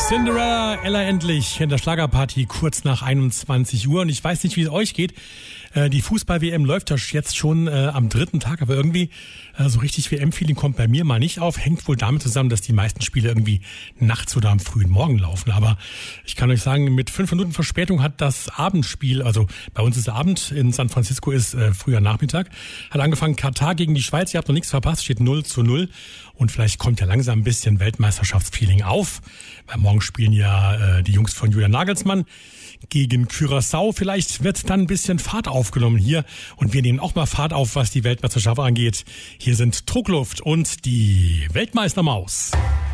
Cinderella, Ella endlich in der Schlagerparty kurz nach 21 Uhr. Und ich weiß nicht, wie es euch geht. Die Fußball-WM läuft ja jetzt schon am dritten Tag, aber irgendwie so richtig WM-Feeling kommt bei mir mal nicht auf. Hängt wohl damit zusammen, dass die meisten Spiele irgendwie nachts oder am frühen Morgen laufen. Aber ich kann euch sagen, mit 5 Minuten Verspätung hat das Abendspiel, also bei uns ist Abend, in San Francisco ist früher Nachmittag, hat angefangen Katar gegen die Schweiz. Ihr habt noch nichts verpasst, steht 0:0. Und vielleicht kommt ja langsam ein bisschen Weltmeisterschaftsfeeling auf. Weil morgen spielen ja die Jungs von Julian Nagelsmann gegen Curaçao. Vielleicht wird dann ein bisschen Fahrt aufgenommen hier. Und wir nehmen auch mal Fahrt auf, was die Weltmeisterschaft angeht. Hier sind Druckluft und die Weltmeistermaus.